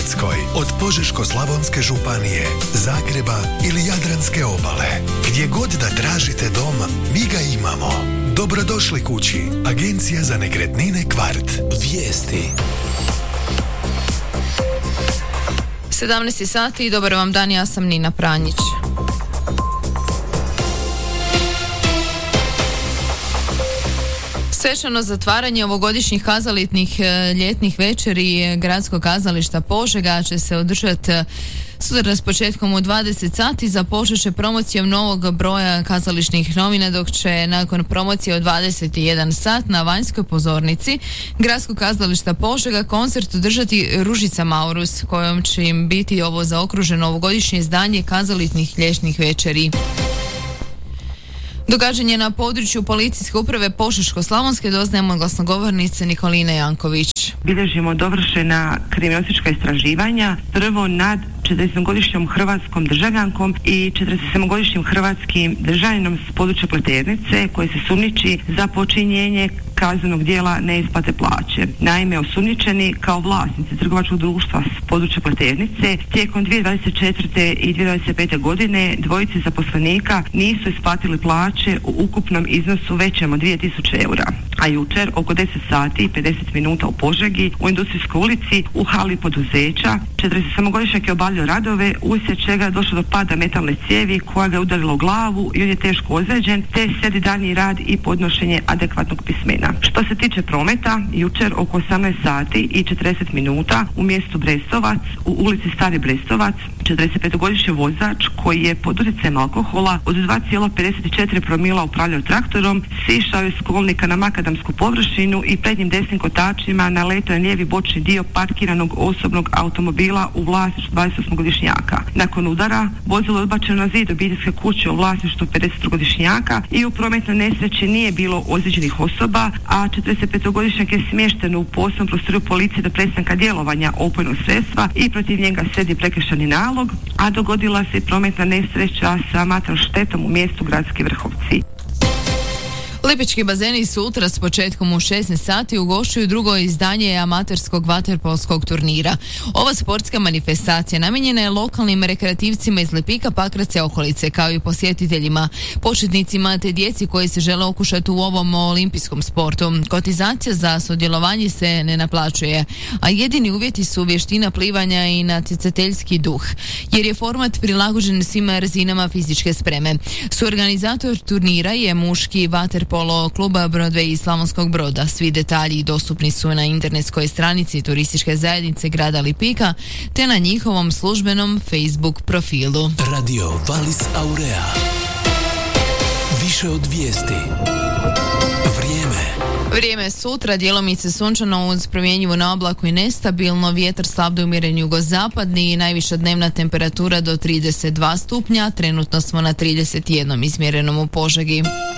Hrvatskoj, od Požeško-slavonske županije, Zagreba ili Jadranske obale. Gdje god da tražite dom, mi ga imamo. Dobrodošli kući. Agencija za nekretnine Kvart. Vijesti. 17 sati i dobar vam dan, ja sam Nina Pranjić. Svečano zatvaranje ovogodišnjih kazališnih ljetnih večeri Gradskog kazališta Požega će se održati sutra s početkom u 20 sati. Započet će promocijom novog broja kazališnih novina, dok će nakon promocije od 21 sat na vanjskoj pozornici Gradskog kazališta Požega koncert održati Ružica Maurus, kojom će im biti ovo zaokruženo ovogodišnje izdanje kazališnih ljetnih večeri. Događanje na području policijske uprave Požeško-slavonske doznajemo od glasnogovornice Nikoline Janković. Bilježimo dovršena kriminalistička istraživanja, prvo nad 40-godišnjom hrvatskom državljankom i 47-godišnjim hrvatskim državljaninom s područja Pleternice koji se sumnjiči za počinjenje kaznenog djela neisplate plaće. Naime, osumnjičeni kao vlasnici trgovačkog društva s područja Pleternice tijekom 2024. i 2025. godine dvojici zaposlenika nisu isplatili plaće u ukupnom iznosu većem od 2000 eura. A jučer oko 10 sati i 50 minuta u Požegi u Industrijskoj ulici u hali poduzeća 47-godišnjak je obavljao radove uslijed čega je došlo do pada metalne cijevi koja ga je udarila u glavu i on je teško ozlijeđen, te slijedi daljnji rad i podnošenje adekvatnog pismena. Što se tiče prometa, jučer oko 18 sati i 40 minuta u mjestu Brestovac, u ulici Stari Brestovac, 45-godišnji vozač koji je pod utjecajem alkohola od 2,54 promila upravljao traktorom, sišao je s kolnika na makadamsku površinu i prednjim desnim kotačima naletao je lijevi bočni dio parkiranog osobnog automobila u vlasništvu 28-godišnjaka. Nakon udara, vozilo je odbačeno na zid obiteljske kuće u vlasništvu 50-godišnjaka i u prometnoj nesreći nije bilo ozlijeđenih osoba, a 45-godišnjak je smješten u posebnom prostoriju policije do prestanka djelovanja opojnog sredstva i protiv njega slijedi prekršajni nalog, a dogodila se i prometna nesreća sa materijalnom štetom u mjestu Gradski Vrhovci. Lipički bazeni sutra s početkom u 16 sati ugošćuju drugo izdanje amaterskog vaterpolskog turnira. Ova sportska manifestacija namijenjena je lokalnim rekreativcima iz Lipika, Pakraca i okolice, kao i posjetiteljima, početnicima te djeci koji se žele okušati u ovom olimpijskom sportu. Kotizacija za sudjelovanje se ne naplaćuje, a jedini uvjeti su vještina plivanja i natjecateljski duh, jer je format prilagođen svim razinama fizičke spreme. Suorganizator turnira je muški vaterpolo kluba Broadway iz Slavonskog Broda. Svi detalji dostupni su na internetskoj stranici turističke zajednice grada Lipika te na njihovom službenom Facebook profilu. Radio Valis Aurea. Više od vijesti. Vrijeme sutra, djelomice sunčano uz promjenjivu na oblaku i nestabilno, vjetar slab do umjeren jugozapadni i najviša dnevna temperatura do 32 stupnja, trenutno smo na 31 izmjerenom u Požegi.